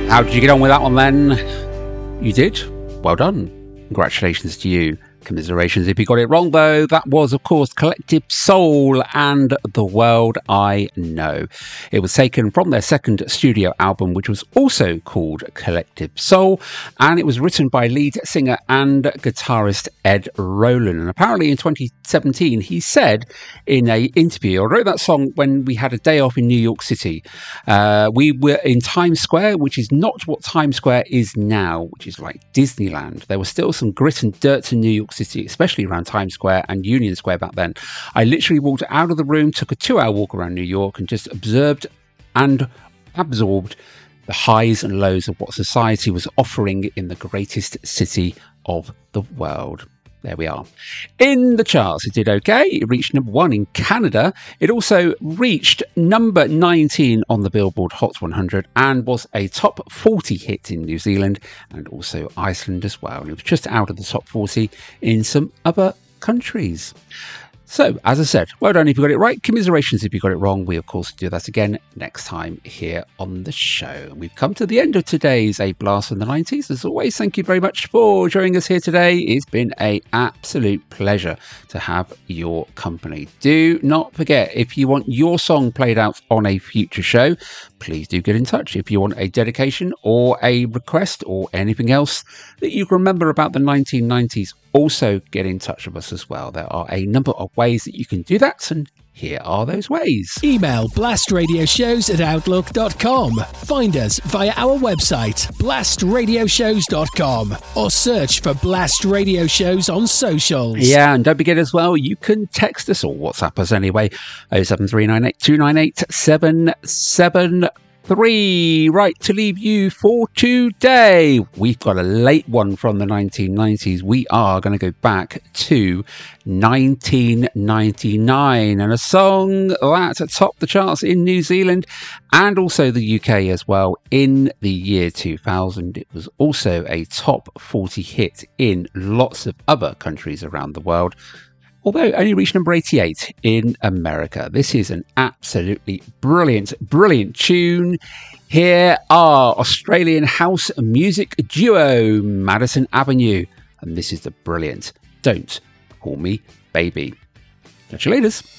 How did you get on with that one then? You did? Well done. Congratulations to you. Commiserations if you got it wrong, though. That was, of course, Collective Soul and The World I Know. It was taken from their second studio album, which was also called Collective Soul, and it was written by lead singer and guitarist Ed Roland. And apparently in 2017, he said in an interview, I wrote that song when we had a day off in New York City. We were in Times Square, which is not what Times Square is now, which is like Disneyland. There was still some grit and dirt to New York City, especially around Times Square and Union Square back then. I literally walked out of the room, took a 2-hour walk around New York and just observed and absorbed the highs and lows of what society was offering in the greatest city of the world. There we are. In the charts, it did okay. It reached number 1 in Canada. It also reached number 19 on the Billboard Hot 100 and was a top 40 hit in New Zealand and also Iceland as well. And it was just out of the top 40 in some other countries. So, as I said, well done if you got it right. Commiserations if you got it wrong. We, of course, do that again next time here on the show. We've come to the end of today's A Blast from the 90s. As always, thank you very much for joining us here today. It's been an absolute pleasure to have your company. Do not forget, if you want your song played out on a future show, please do get in touch. If you want a dedication or a request or anything else that you can remember about the 1990s, also get in touch with us as well. There are a number of ways that you can do that, and here are those ways. Email blastradioshows@outlook.com. Find us via our website, blastradioshows.com, or search for Blast Radio Shows on socials. Yeah, and don't forget as well, you can text us or WhatsApp us anyway, 07398 298 773. Right, to leave you for today, we've got a late one from the 1990s. We are going to go back to 1999 and a song that topped the charts in New Zealand and also the UK as well in the year 2000. It was also a top 40 hit in lots of other countries around the world, although it only reached number 88 in America. This is an absolutely brilliant, brilliant tune. Here are Australian house music duo Madison Avenue, and this is the brilliant Don't Call Me Baby. Catch you later.